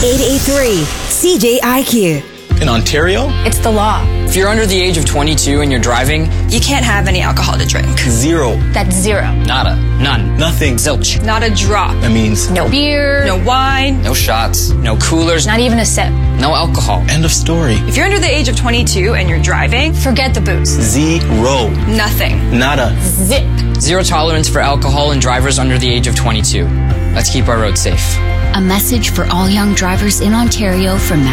883 CJIQ. In Ontario, It's the law. If you're under the age of 22 and you're driving, You can't have any alcohol to drink. zero, That's zero. nada, none, nothing. zilch, Not a drop. That means No beer. No wine. no shots, no coolers, Not even a sip. no alcohol. end of story. If you're under the age of 22 and you're driving, forget the booze. Zero, Nothing. nada. Zip. Zero tolerance for alcohol and drivers under the age of 22. Let's keep our roads safe. A message for all young drivers in Ontario from